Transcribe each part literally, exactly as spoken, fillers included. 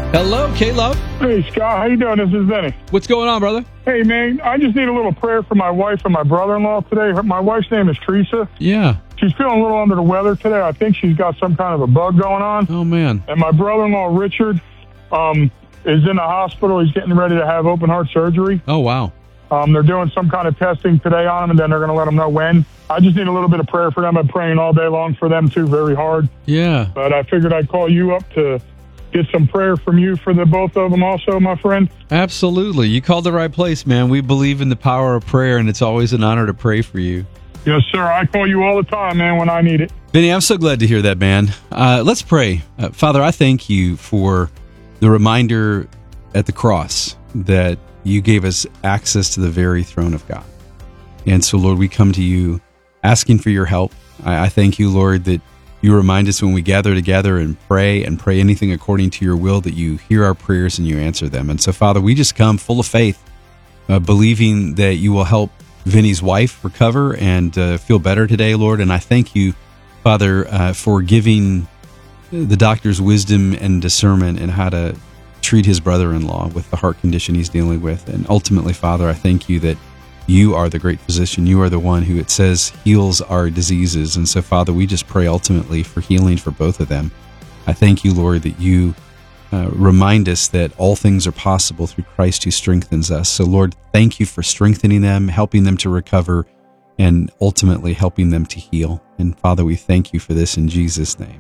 Hello, K-Love. Hey, Scott. How you doing? This is Denny. What's going on, brother? Hey, man. I just need a little prayer for my wife and my brother-in-law today. Her- My wife's name is Teresa. Yeah. She's feeling a little under the weather today. I think she's got some kind of a bug going on. Oh, man. And my brother-in-law, Richard, um, is in the hospital. He's getting ready to have open heart surgery. Oh, wow. Um, they're doing some kind of testing today on him, and then they're going to let him know when. I just need a little bit of prayer for them. I'm praying all day long for them, too, very hard. Yeah. But I figured I'd call you up to get some prayer from you for the both of them also, my friend. Absolutely. You called the right place, man. We believe in the power of prayer, and it's always an honor to pray for you. Yes, sir. I call you all the time, man, when I need it. Vinny, I'm so glad to hear that, man. Uh, let's pray. Uh, Father, I thank you for the reminder at the cross that you gave us access to the very throne of God. And so, Lord, we come to you asking for your help. I, I thank you, Lord, that you remind us when we gather together and pray and pray anything according to your will, that you hear our prayers and you answer them. And so, Father, we just come full of faith, uh, believing that you will help Vinny's wife recover and uh, feel better today, Lord. And I thank you, Father, uh, for giving the doctor's wisdom and discernment in how to treat his brother-in-law with the heart condition he's dealing with. And ultimately, Father, I thank you that you are the great physician. You are the one who, it says, heals our diseases. And so, Father, we just pray ultimately for healing for both of them. I thank you, Lord, that you uh, remind us that all things are possible through Christ who strengthens us. So, Lord, thank you for strengthening them, helping them to recover, and ultimately helping them to heal. And, Father, we thank you for this in Jesus' name.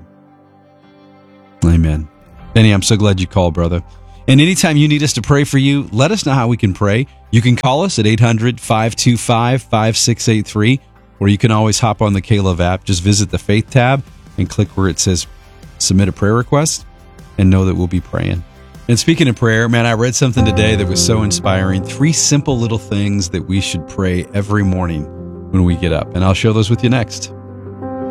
Amen. Benny, I'm so glad you called, brother. And anytime you need us to pray for you, let us know how we can pray. You can call us at eight hundred, five two five, five six eight three, or you can always hop on the K-Love app. Just visit the Faith tab and click where it says Submit a Prayer Request, and know that we'll be praying. And speaking of prayer, man, I read something today that was so inspiring. Three simple little things that we should pray every morning when we get up. And I'll share those with you next.